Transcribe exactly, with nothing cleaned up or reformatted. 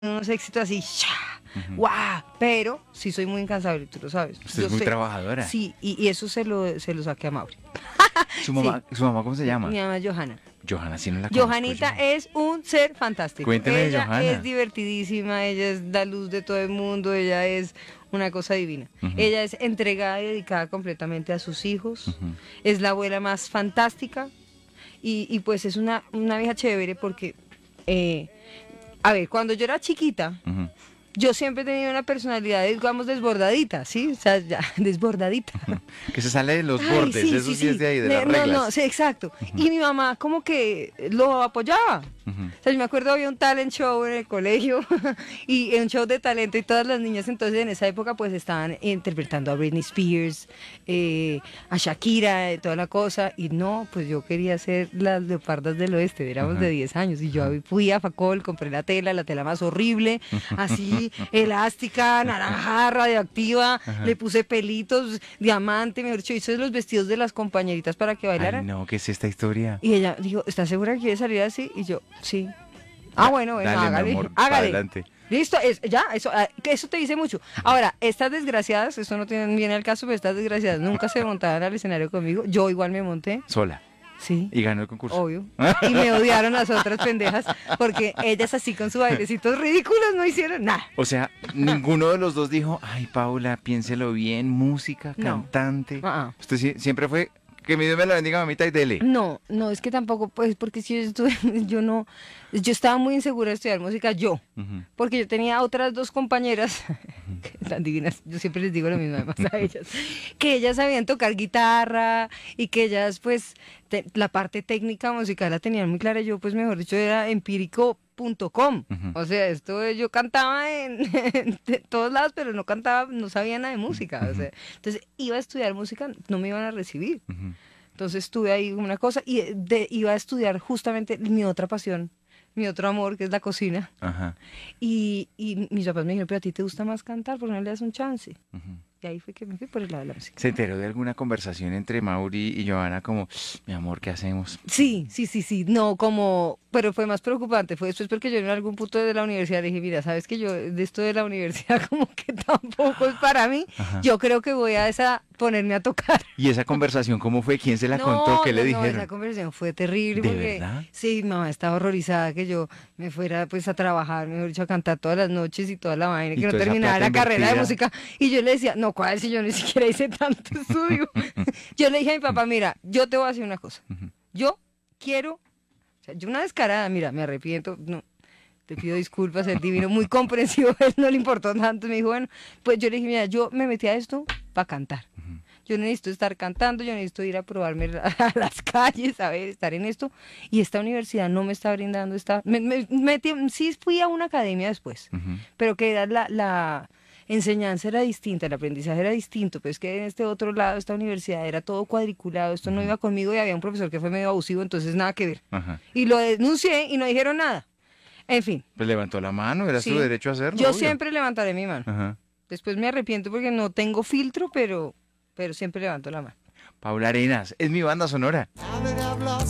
unos éxitos así, ¡sha! Ujú. ¡Guau! Pero sí soy muy incansable, tú lo sabes. Usted Yo es muy sé- trabajadora. Sí, y, y eso se lo, se lo saqué a Mauri. ¿Su mamá, ¿Su mamá cómo se llama? Mi mamá es Johanna. Johanna, sí no la conozco Johanita yo. es un ser fantástico. Cuénteme de ella Johanna. es divertidísima, ella es la luz de todo el mundo, ella es una cosa divina. Ujú. Ella es entregada y dedicada completamente a sus hijos. Ujú. Es la abuela más fantástica y, y pues es una, una vieja chévere porque, eh, a ver, cuando yo era chiquita, Ujú. yo siempre he tenido una personalidad, digamos, desbordadita, ¿sí? O sea, ya, desbordadita. Que se sale de los Ay, bordes, sí, eso sí, sí, es sí. de ahí, de Ne- las no, reglas. no, sí, exacto. Y mi mamá como que lo apoyaba. Ujú. O sea, yo me acuerdo había un talent show en el colegio y un show de talento y todas las niñas entonces en esa época pues estaban interpretando a Britney Spears, eh, a Shakira, eh, toda la cosa y no, pues yo quería ser las leopardas del oeste, éramos Ajá. de diez años y yo fui a Facol, compré la tela, la tela más horrible, así, elástica, naranja, radioactiva, Ajá. le puse pelitos, diamante, mejor dicho, hice los vestidos de las compañeritas para que Ay, bailaran. no, ¿qué es esta historia? Y ella dijo, ¿estás segura que quiere salir así? Y yo, sí. Ah, bueno, bueno, Dale, mi hágale, amor, pa' hágale. adelante. Listo, es, ya, eso, ah, que eso te dice mucho. Ahora, estas desgraciadas, eso no tiene, viene al caso, pero estas desgraciadas nunca se montaban al escenario conmigo. Yo igual me monté, Sola. sí, Y ganó el concurso. obvio. Y me odiaron las otras pendejas, porque ellas así con sus bailecitos ridículos no hicieron nada. O sea, ninguno de los dos dijo, ay, Paula, piénselo bien, música, No. cantante. Ah, ah. Usted sí- siempre fue, que mi Dios me la bendiga, mamita, y dele. No, no, es que tampoco, pues, porque si yo estuve, yo no, yo estaba muy insegura de estudiar música, yo. Ujú. Porque yo tenía otras dos compañeras, tan divinas, yo siempre les digo lo mismo además a ellas, que ellas sabían tocar guitarra y que ellas pues te- la parte técnica musical la tenían muy clara. Yo pues mejor dicho era empírico punto com. Ujú. O sea, esto yo cantaba en, en de todos lados, pero no cantaba, no sabía nada de música. O sea, entonces iba a estudiar música, no me iban a recibir. Ujú. Entonces estuve ahí una cosa y de- iba a estudiar justamente mi otra pasión, mi otro amor, que es la cocina. Ajá. Y, y mis papás me dijeron, pero a ti te gusta más cantar, ¿por qué no le das un chance? Ujú. Y ahí fue que me fui por el lado de la música. ¿Se enteró de alguna conversación entre Mauri y Johanna como, mi amor, ¿qué hacemos? Sí, sí, sí, sí, no, como, pero fue más preocupante, fue después porque yo en algún punto de la universidad dije, mira, sabes que yo de esto de la universidad como que tampoco es para mí, Ajá. yo creo que voy a esa ponerme a tocar. ¿Y esa conversación cómo fue? ¿Quién se la No, contó? ¿Qué le no, no, dijeron? esa conversación fue terrible ¿De porque verdad? sí, mi mamá estaba horrorizada que yo me fuera pues a trabajar, mejor dicho, a cantar todas las noches y toda la vaina, Y que no toda esa terminaba plata la carrera de invertida. música. Y yo le decía, no, ¿cuál? Si yo ni siquiera hice tanto estudio. Yo le dije a mi papá, mira, yo te voy a decir una cosa. Ujú. Yo quiero, o sea, yo una descarada, mira, me arrepiento, no, te pido disculpas, el divino, muy comprensivo, a él no le importó tanto. Me dijo, bueno, pues yo le dije, mira, yo me metí a esto para cantar. Yo no necesito estar cantando, yo necesito ir a probarme a las calles, a ver, estar en esto. Y esta universidad no me está brindando esta... Me, me- metí- sí fui a una academia después, Ujú. pero que era la, la enseñanza era distinta, el aprendizaje era distinto, pero es que en este otro lado, esta universidad era todo cuadriculado, esto no iba conmigo y había un profesor que fue medio abusivo, entonces nada que ver. Ajá. Y lo denuncié y no dijeron nada. En fin, Pues levantó la mano, era sí. su derecho a hacerlo. Yo obvio. siempre levantaré mi mano. Ajá. Después me arrepiento porque no tengo filtro, pero, pero siempre levanto la mano. Paula Arenas, es mi banda sonora. A ver, hablas